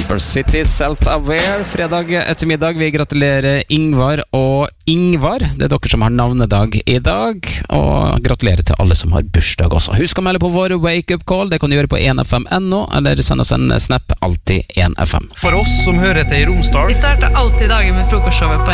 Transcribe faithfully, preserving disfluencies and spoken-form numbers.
City Self-Aware. Fredag ettermiddag. Vi gratulerer Ingvar og Ingvar. Det er dere som har navnedag i dag. Og gratulerer til alle som har bursdag også. Husk å melde på vår wake-up call. Det kan du gjøre på en f m punkt no, eller send oss en snap alltid en f m. For oss som hører til i Romsdal. Vi starter alltid dagen med frokostshowet på